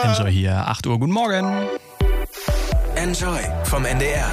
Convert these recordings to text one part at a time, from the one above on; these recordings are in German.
Enjoy hier, 8 Uhr, guten Morgen. Enjoy vom NDR.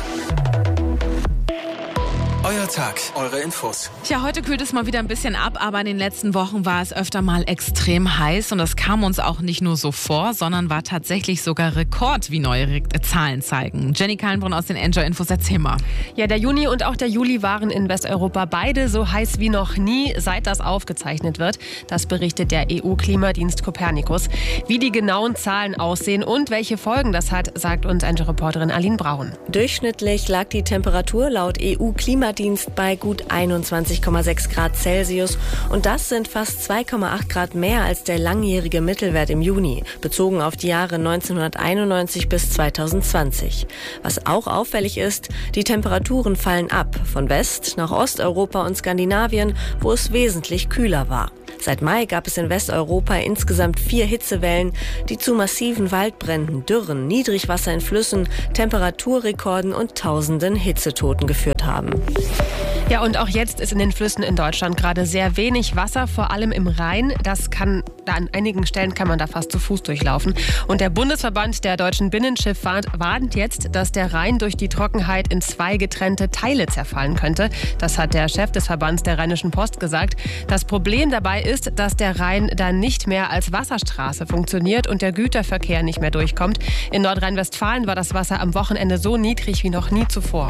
Euer Tag, eure Infos. Tja, heute kühlt es mal wieder ein bisschen ab, aber in den letzten Wochen war es öfter mal extrem heiß und das kam uns auch nicht nur so vor, sondern war tatsächlich sogar Rekord, wie neue Zahlen zeigen. Jenny Kallenbrunn aus den Enjoy-Infos, erzähl mal. Ja, der Juni und auch der Juli waren in Westeuropa beide so heiß wie noch nie, seit das aufgezeichnet wird. Das berichtet der EU-Klimadienst Copernicus. Wie die genauen Zahlen aussehen und welche Folgen das hat, sagt uns Enjoy-Reporterin Aline Braun. Durchschnittlich lag die Temperatur laut EU-Klimadienst bei gut 21,6 Grad Celsius und das sind fast 2,8 Grad mehr als der langjährige Mittelwert im Juni, bezogen auf die Jahre 1991 bis 2020. Was auch auffällig ist, die Temperaturen fallen ab, von West- nach Osteuropa und Skandinavien, wo es wesentlich kühler war. Seit Mai gab es in Westeuropa insgesamt 4 Hitzewellen, die zu massiven Waldbränden, Dürren, Niedrigwasser in Flüssen, Temperaturrekorden und tausenden Hitzetoten geführt haben. Ja, und auch jetzt ist in den Flüssen in Deutschland gerade sehr wenig Wasser, vor allem im Rhein. An einigen Stellen kann man da fast zu Fuß durchlaufen. Und der Bundesverband der deutschen Binnenschifffahrt warnt jetzt, dass der Rhein durch die Trockenheit in 2 getrennte Teile zerfallen könnte. Das hat der Chef des Verbands der Rheinischen Post gesagt. Das Problem dabei ist, dass der Rhein dann nicht mehr als Wasserstraße funktioniert und der Güterverkehr nicht mehr durchkommt. In Nordrhein-Westfalen war das Wasser am Wochenende so niedrig wie noch nie zuvor.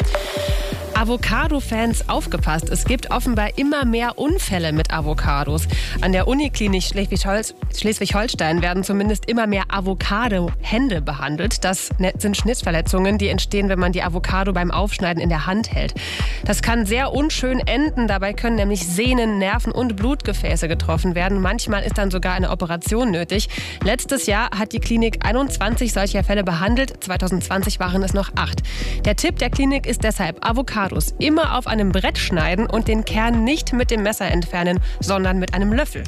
Avocado-Fans, aufgepasst. Es gibt offenbar immer mehr Unfälle mit Avocados. An der Uniklinik Schleswig-Holstein werden zumindest immer mehr Avocado-Hände behandelt. Das sind Schnittverletzungen, die entstehen, wenn man die Avocado beim Aufschneiden in der Hand hält. Das kann sehr unschön enden. Dabei können nämlich Sehnen, Nerven und Blutgefäße getroffen werden. Manchmal ist dann sogar eine Operation nötig. Letztes Jahr hat die Klinik 21 solcher Fälle behandelt. 2020 waren es noch 8. Der Tipp der Klinik ist deshalb, Avocados immer auf einem Brett schneiden und den Kern nicht mit dem Messer entfernen, sondern mit einem Löffel.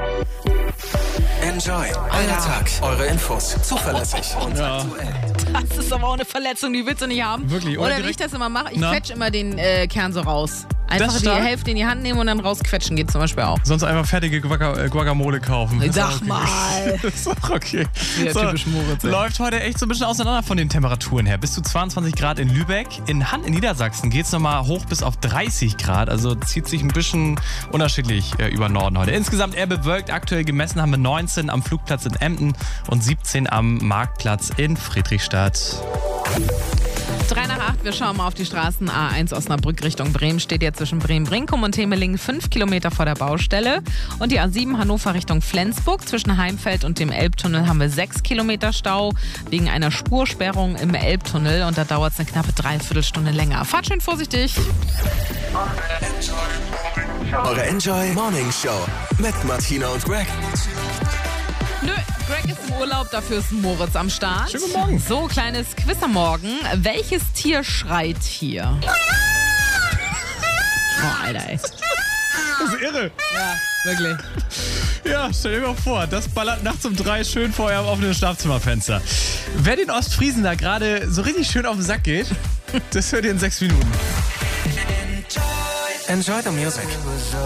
Enjoy, euer Tag, eure Infos. Zuverlässig und aktuell. Das ist aber auch eine Verletzung, die willst du nicht haben. Wirklich? Oder wie ich das immer mache, ich quetsche immer den Kern so raus. Einfach die stark? Hälfte in die Hand nehmen und dann rausquetschen geht zum Beispiel auch. Sonst einfach fertige Guacamole kaufen. Sag mal. Ist auch okay. Wieder typisch Moritz, ey. Läuft heute echt so ein bisschen auseinander von den Temperaturen her. Bis zu 22 Grad in Lübeck. In Hann in Niedersachsen geht es nochmal hoch bis auf 30 Grad. Also zieht sich ein bisschen unterschiedlich über Norden heute. Insgesamt eher bewölkt. Aktuell gemessen haben wir 19 am Flugplatz in Emden und 17 am Marktplatz in Friedrichstadt. 3 nach 8, wir schauen mal auf die Straßen. A1 Osnabrück Richtung Bremen steht jetzt zwischen Bremen-Brinkum und Temelingen 5 Kilometer vor der Baustelle. Und die A7 Hannover Richtung Flensburg zwischen Heimfeld und dem Elbtunnel haben wir 6 Kilometer Stau wegen einer Spursperrung im Elbtunnel. Und da dauert es eine knappe Dreiviertelstunde länger. Fahrt schön vorsichtig. Eure Enjoy Morning Show mit Martina und Greg. Nö, Greg ist im Urlaub, dafür ist Moritz am Start. Schönen guten Morgen. So, kleines Quiz am Morgen. Welches Tier schreit hier? Oh, Alter, ey. Das ist irre. Ja, wirklich. Ja, stell dir mal vor, das ballert nachts um 3 schön vor eurem offenen Schlafzimmerfenster. Wer den Ostfriesen da gerade so richtig schön auf den Sack geht, das hört ihr in 6 Minuten. Enjoy the music.